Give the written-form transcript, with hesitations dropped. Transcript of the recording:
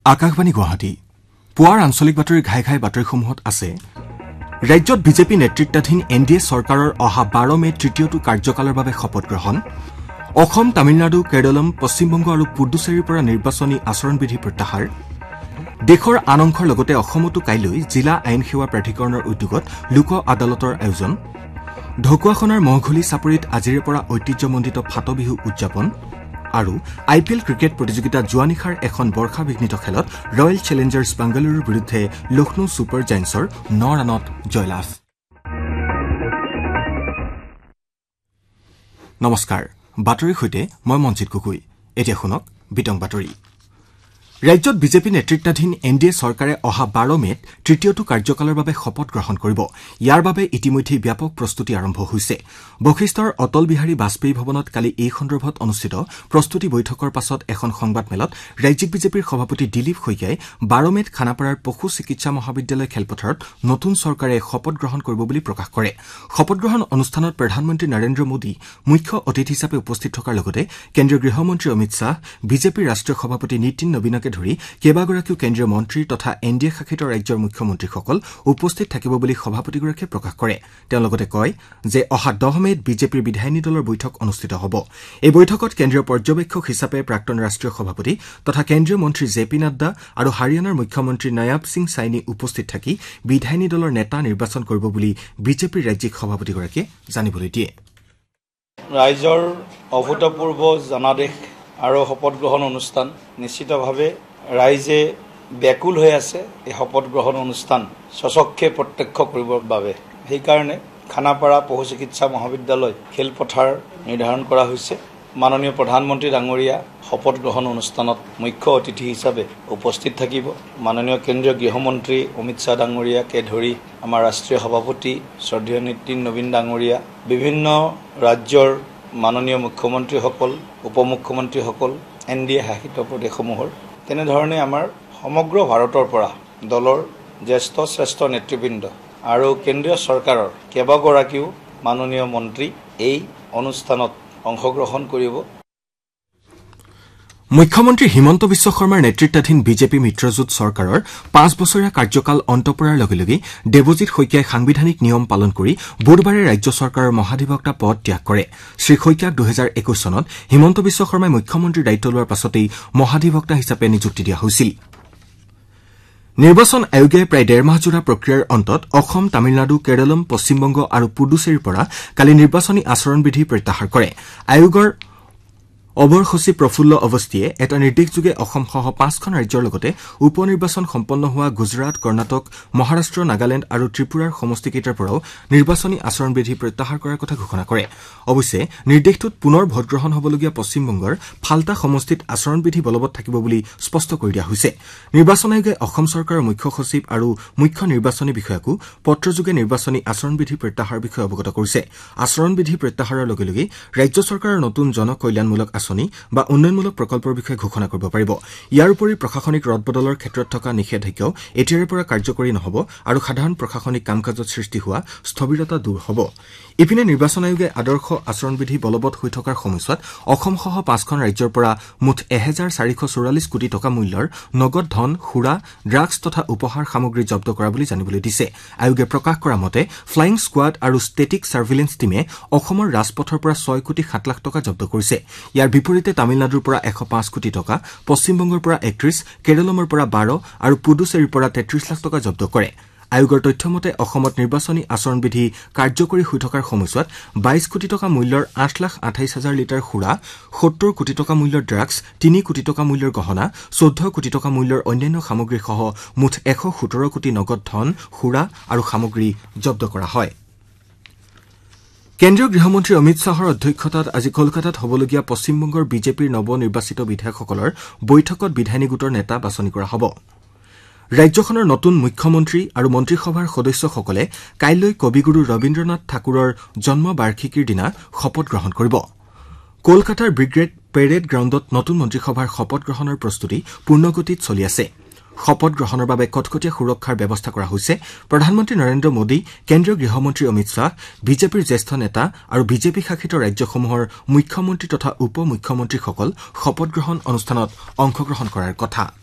আকাশবাণী গুৱাহাটী পুৱাৰ আঞ্চলিক বাতৰিৰ ঘাই ঘাই বাতৰিসমূহত আছে ৰাজ্যত বিজেপি নেতৃত্বাধীন এনডিএ চৰকাৰৰ অহা 12 মে তৃতীয়টো কাৰ্যকালৰ বাবে শপত গ্ৰহণ অসম তামিলনাডু কেৰলম পশ্চিমবংগ আৰু পুডুচেৰীৰ পৰা নিৰ্বাচনী আচৰণবিধি প্ৰত্যাহাৰ দেশৰ আন অংশৰ লগতে অসমতো কাইলৈ জিলা আইন সেৱা প্ৰাধিকৰণৰ উদ্যোগত লোক আদালতৰ আয়োজন ঢকুৱাখনৰ মহঘুলি চাপৰিত আজিৰে পৰা ঐতিহ্যমণ্ডিত ফাটবিহু উদযাপন আৰু আইপিএল ক্ৰিকেট প্ৰতিযোগিতাত যোৱা নিশাৰ এখন বৰ্ষাবিঘ্নিত খেলত ৰয়েল চেলেঞ্জাৰ্ছ বাংগালুৰুৰ বিৰুদ্ধে লক্ষ্ণৌ ছুপাৰ জায়েণ্টছৰ 9 ৰানত জয়লাভ নমস্কাৰ বাতৰিৰ সৈতে মই মঞ্জিত গগৈ এতিয়া শুনক বিতং বাতৰি ৰাজ্যত বিজেপি নেতৃত্বাধীন এনডিএ চৰকাৰে অহা 12 মেত তৃতীয়টো কাৰ্যকালৰ বাবে শপত গ্ৰহণ কৰিব ইয়াৰ বাবে ইতিমধ্যে ব্যাপক প্ৰস্তুতি আৰম্ভ হৈছে বশিষ্ঠৰ অটল বিহাৰী বাজপেয়ী ভৱনত কালি এই সন্দৰ্ভত অনুষ্ঠিত প্ৰস্তুতি বৈঠকৰ পাছত এখন সংবাদমেলত ৰাজ্যিক বিজেপিৰ সভাপতি দিলীপ শইকীয়াই 12 মেত খানাপাৰাৰ পশু চিকিৎসা মহাবিদ্যালয় খেলপথাৰত নতুন চৰকাৰে শপত গ্ৰহণ কৰিব বুলি প্ৰকাশ কৰে শপত গ্ৰহণ অনুষ্ঠানত প্ৰধানমন্ত্ৰী নৰেন্দ্ৰ মোদী মুখ্য অতিথি হিচাপে উপস্থিত থকাৰ লগতে কেন্দ্ৰীয় গৃহমন্ত্ৰী অমিত শাহ বিজেপিৰ ৰাষ্ট্ৰীয় সভাপতি নীতিন নবীনকে ধৰি কেইবাগৰাকীও কেন্দ্ৰীয় মন্ত্ৰী তথা এনডিএ শাসিত ৰাজ্যৰ মুখ্যমন্ত্ৰীসকল উপস্থিত থাকিব বুলি সভাপতিগৰাকীয়ে প্ৰকাশ কৰে তেওঁ লগতে কয় যে অহা 10 মেত বিজেপিৰ বিধায়িনী দলৰ বৈঠক অনুষ্ঠিত হ'ব এই বৈঠকত কেন্দ্ৰীয় পৰ্যবেক্ষক হিচাপে প্ৰাক্তন ৰাষ্ট্ৰীয় সভাপতি তথা কেন্দ্ৰীয় মন্ত্ৰী জেপি নাড্ডা আৰু হাৰিয়ানাৰ মুখ্যমন্ত্ৰী নয়াব সিং চাইনি উপস্থিত থাকি বিধায়িনী দলৰ নেতা নিৰ্বাচন কৰিব বুলি বিজেপিৰ ৰাজ্যিক সভাপতিগৰাকীয়ে জানিবলৈ দিয়ে ৰাইজৰ অভূতপূৰ্ব জনাদেশ আৰু শপত গ্ৰহণ অনুষ্ঠান নিশ্চিতভাৱে ৰাইজে ব্যাকুল হৈ আছে এই শপত গ্ৰহণ অনুষ্ঠান সচক্ষে প্ৰত্যক্ষ কৰিবৰ বাবে সেইকাৰণে খানাপাৰা পশু চিকিৎসা মহাবিদ্যালয় খেলপথাৰ নিৰ্ধাৰণ কৰা হৈছে মাননীয় প্ৰধানমন্ত্ৰী ডাঙৰীয়া শপত গ্ৰহণ অনুষ্ঠানত মুখ্য অতিথি হিচাপে উপস্থিত থাকিব মাননীয় কেন্দ্ৰীয় গৃহমন্ত্ৰী অমিত শাহ ডাঙৰীয়াকে ধৰি আমাৰ ৰাষ্ট্ৰীয় সভাপতি শ্ৰদ্ধেয় নীতিন নবীন ডাঙৰীয়া বিভিন্ন ৰাজ্যৰ মাননীয় মুখ্যমন্ত্ৰীসকল উপমুখ্যমন্ত্ৰীসকল এনডিএ শাসিত প্ৰদেশসমূহৰ তেনেধৰণে আমাৰ সমগ্ৰ ভাৰতৰ পৰা দলৰ জ্যেষ্ঠ শ্ৰেষ্ঠ নেতৃবৃন্দ আৰু কেন্দ্ৰীয় চৰকাৰৰ কেইবাগৰাকীও মাননীয় মন্ত্ৰী এই অনুষ্ঠানত অংশগ্ৰহণ কৰিব মুখ্যমন্ত্ৰী হিমন্ত বিশ্ব শৰ্মাৰ নেতৃত্বাধীন বিজেপি মিত্ৰজোঁট চৰকাৰৰ 5 বছৰীয়া কাৰ্যকাল অন্ত পৰাৰ লগে লগে দেৱজিৎ শইকীয়াই সাংবিধানিক নিয়ম পালন কৰি বুধবাৰে ৰাজ্য চৰকাৰৰ মহাধিবক্তা পদ ত্যাগ কৰে শ্ৰী শইকীয়াক 2021 চনত হিমন্ত বিশ্ব শৰ্মাই মুখ্যমন্ত্ৰীৰ দায়িত্ব লোৱাৰ পাছতেই মহাধিবক্তা হিচাপে নিযুক্তি দিয়া হৈছিল নিৰ্বাচন আয়োগে প্ৰায় 1.5 মাহজোৰা প্ৰক্ৰিয়াৰ অন্তত অসম তামিলনাডু কেৰলম পশ্চিমবংগ আৰু পুডুচেৰীৰ পৰা কালি নিৰ্বাচনী আচৰণবিধি প্ৰত্যাহাৰ কৰে আয়োগৰ অবৰ সচিব প্ৰফুল্ল অৱস্তিয়ে এটা নিৰ্দেশযোগে অসমসহ 5খন ৰাজ্যৰ লগতে উপ নিৰ্বাচন সম্পন্ন হোৱা গুজৰাট কৰ্ণাটক মহাৰাষ্ট্ৰ নাগালেণ্ড আৰু ত্ৰিপুৰাৰ সমষ্টিকেইটাৰ পৰাও নিৰ্বাচনী আচৰণবিধি প্ৰত্যাহাৰ কৰাৰ কথা ঘোষণা কৰে অৱশ্যে নিৰ্দেশটোত পুনৰ ভোটগ্ৰহণ হ'বলগীয়া পশ্চিমবংগৰ ফাল্টা সমষ্টিত আচৰণবিধি বলবৎ থাকিব বুলি স্পষ্ট কৰি দিয়া হৈছে নিৰ্বাচন আয়োগে অসম চৰকাৰৰ মুখ্য সচিব আৰু মুখ্য নিৰ্বাচনী বিষয়াকো পত্ৰযোগে নিৰ্বাচনী আচৰণবিধি প্ৰত্যাহাৰৰ বিষয়ে অৱগত কৰিছে আচৰণবিধি প্ৰত্যাহাৰৰ লগে লগে ৰাজ্য চৰকাৰৰ নতুন জনকল্যাণমূলক আঁচনি বা উন্নয়নমূলক প্ৰকল্পৰ বিষয়ে ঘোষণা কৰিব পাৰিব ইয়াৰ উপৰি প্ৰশাসনিক ৰদবদলৰ ক্ষেত্ৰত থকা নিষেধাজ্ঞাও এতিয়াৰে পৰা কাৰ্যকৰী নহ'ব আৰু সাধাৰণ প্ৰশাসনিক কাম-কাজত সৃষ্টি হোৱা স্থবিৰতা দূৰ হ'ব ইপিনে নিৰ্বাচন আয়োগে আদৰ্শ আচৰণবিধি বলবৎ হৈ থকাৰ সময়ছোৱাত অসমসহ 5খন ৰাজ্যৰ পৰা মুঠ 1444 কোটি টকা মূল্যৰ নগদ ধন সুৰা ড্ৰাগছ তথা উপহাৰ সামগ্ৰী জব্দ কৰা বুলি জানিবলৈ দিছে আয়োগে প্ৰকাশ কৰা মতে ফ্লাইং স্কোৱাড আৰু ষ্টেটিক ছাৰ্ভিলেন্স টীমে অসমৰ ৰাজপথৰ পৰা 6 কোটি 7 লাখ টকা জব্দ কৰিছে ইয়াৰ বিপৰীতে তামিলনাডুৰ পৰা 105 কোটি টকা পশ্চিমবংগৰ পৰা 31 কেৰলমৰ পৰা 12 আৰু পুডুচেৰীৰ পৰা 33 লাখ টকা জব্দ কৰে আয়োগৰ তথ্যমতে অসমত নিৰ্বাচনী আচৰণবিধি কাৰ্যকৰী হৈ থকাৰ সময়ছোৱাত 22 কোটি টকা মূল্যৰ 8,28,000 লিটাৰ সুৰা 70 কোটি টকা মূল্যৰ ড্ৰাগছ 3 কোটি টকা মূল্যৰ গহনা 14 কোটি টকা মূল্যৰ অন্যান্য সামগ্ৰীসহ মুঠ 117 কোটি নগদ ধন সুৰা আৰু সামগ্ৰী জব্দ কৰা হয় কেন্দ্ৰীয় গৃহমন্ত্ৰী অমিত শ্বাহৰ অধ্যক্ষতাত আজি কলকাতাত হ'বলগীয়া পশ্চিমবংগৰ বিজেপিৰ নৱনিৰ্বাচিত বিধায়কসকলৰ বৈঠকত বিধায়িনী গোটৰ নেতা বাছনি কৰা হ'ব ৰাজ্যখনৰ নতুন মুখ্যমন্ত্ৰী আৰু মন্ত্ৰীসভাৰ সদস্যসকলে কাইলৈ কবিগুৰু ৰবীন্দ্ৰনাথ ঠাকুৰৰ জন্ম বাৰ্ষিকীৰ দিনা শপত গ্ৰহণ কৰিব কলকাতাৰ ব্ৰিগেড পেৰেড গ্ৰাউণ্ডত নতুন মন্ত্ৰীসভাৰ শপত গ্ৰহণৰ প্ৰস্তুতি পূৰ্ণগতিত চলি আছে শপত গ্ৰহণৰ বাবে কটকটীয়া সুৰক্ষাৰ ব্যৱস্থা কৰা হৈছে প্ৰধানমন্ত্ৰী নৰেন্দ্ৰ মোদী কেন্দ্ৰীয় গৃহমন্ত্ৰী অমিত শাহ বিজেপিৰ জ্যেষ্ঠ নেতা আৰু বিজেপি শাসিত ৰাজ্যসমূহৰ মুখ্যমন্ত্ৰী তথা উপ মুখ্যমন্ত্ৰীসকল শপত গ্ৰহণ অনুষ্ঠানত অংশগ্ৰহণ কৰাৰ কথা